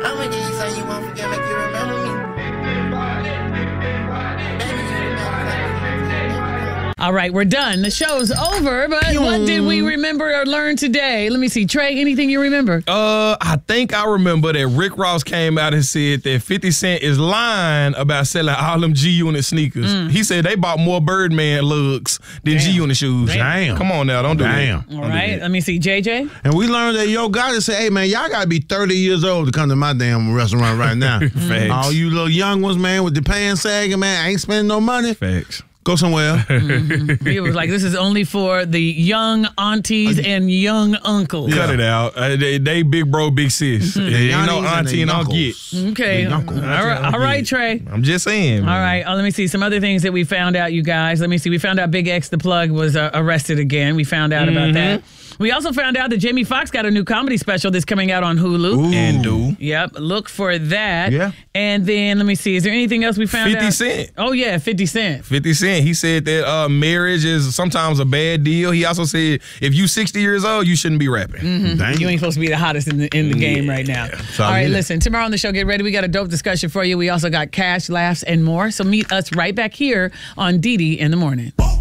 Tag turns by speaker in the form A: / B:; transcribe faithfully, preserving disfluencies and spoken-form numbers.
A: I'ma give you something you won't forget, make you remember me.
B: All right, we're done. The show's over, but what did we remember or learn today? Let me see. Trey, anything you remember?
C: Uh, I think I remember that Rick Ross came out and said that fifty Cent is lying about selling all them G-Unit sneakers.
B: Mm.
C: He said they bought more Birdman lugs than G-Unit shoes.
D: Damn.
C: Come on now, don't do
D: Damn.
C: that.
B: All
C: Don't do
B: right,
C: that.
B: let me see. J J?
D: And we learned that Yo Gotti said, hey, man, y'all got to be thirty years old to come to my damn restaurant right now.
C: Facts.
D: All you little young ones, man, with the pants sagging, man, I ain't spending no money.
C: Facts.
D: Go somewhere.
B: Mm-hmm. He was like, this is only for the young aunties and young uncles.
C: Cut it out. Uh, they, they big bro, big sis.
B: Mhm.
C: Ain't
D: Yannies
C: no
D: and
C: auntie
D: they
C: and I'll get.
D: knuckles.
B: Okay. All right, all right, Trey.
C: I'm just saying.
B: All
C: man.
B: right. Oh, let me see some other things that we found out, you guys. Let me see. We found out Big X the Plug was uh, arrested again. We found out about that. We also found out that Jamie Foxx got a new comedy special that's coming out on Hulu.
C: Ooh. And do.
B: Yep. Look for that.
D: Yeah.
B: And then let me see. Is there anything else we found
C: fifty
B: out?
C: Cent.
B: Oh yeah, fifty Cent.
C: fifty Cent, he said that uh, marriage is sometimes a bad deal. He also said if you sixty years old, you shouldn't be rapping.
B: Mm-hmm. You ain't supposed to be the hottest in the in the game
C: Yeah.
B: right now.
D: So
B: All right,
D: yeah.
B: listen. Tomorrow on the show, get ready. We got a dope discussion for you. We also got cash, laughs, and more. So meet us right back here on D D in the morning.